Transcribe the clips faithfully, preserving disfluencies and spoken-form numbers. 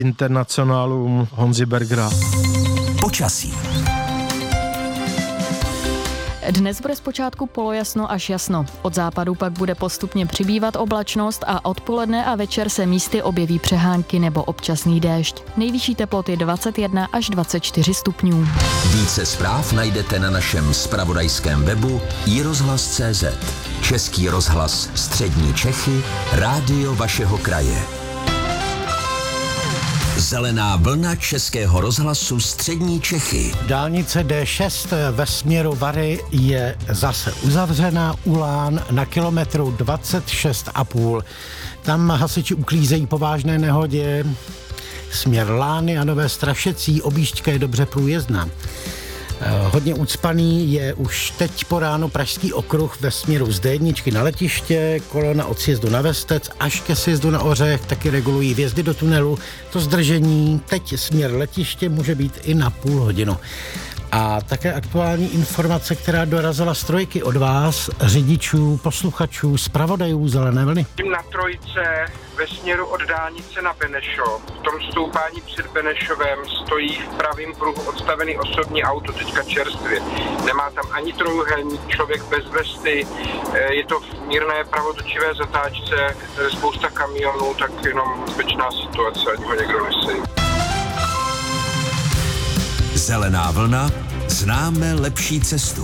internacionálům Honzi Bergera. Počasí. Dnes bude zpočátku polojasno až jasno. Od západu pak bude postupně přibývat oblačnost a odpoledne a večer se místy objeví přehánky nebo občasný déšť. Nejvyšší teploty dvacet jedna až dvacet čtyři stupňů. Více zpráv najdete na našem zpravodajském webu i rozhlas tečka cé zet. Český rozhlas Střední Čechy, rádio vašeho kraje. Zelená vlna Českého rozhlasu Střední Čechy. Dálnice D šest ve směru Vary je zase uzavřena u Lán na kilometru dvacet šest a půl. Tam hasiči uklízejí po vážné nehodě. Směr Lány a Nové Strašecí, objížďka je dobře průjezdná. Hodně ucpaný je už teď po ránu Pražský okruh ve směru z D jedna na letiště, kolona od sjezdu na Vestec až ke sjezdu na Ořech, taky regulují vjezdy do tunelu. To zdržení teď směr letiště může být i na půl hodinu. A také aktuální informace, která dorazila z trojky od vás, řidičů, posluchačů, zpravodajů Zelené vlny. Na trojce ve směru od dálnice na Benešov. V tom stoupání před Benešovem stojí v pravém pruhu odstavený osobní auto, teďka čerstvě. Nemá tam ani trojúhelník, člověk bez vesty, je to v mírné pravotočivé zatáčce, spousta kamionů, tak jenom bezpečná situace, ať ho někdo nesejí. Zelená vlna, známe lepší cestu.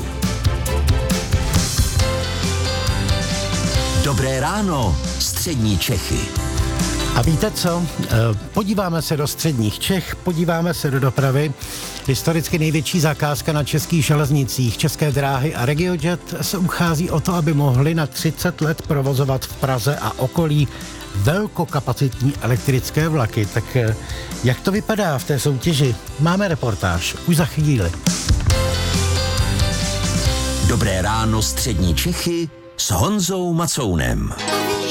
Dobré ráno, Střední Čechy. A víte co? Podíváme se do středních Čech, podíváme se do dopravy. Historicky největší zakázka na českých železnicích, České dráhy a RegioJet se uchází o to, aby mohli na třicet let provozovat v Praze a okolí velkokapacitní elektrické vlaky. Tak jak to vypadá v té soutěži? Máme reportáž už za chvíli. Dobré ráno, Střední Čechy s Honzou Macounem.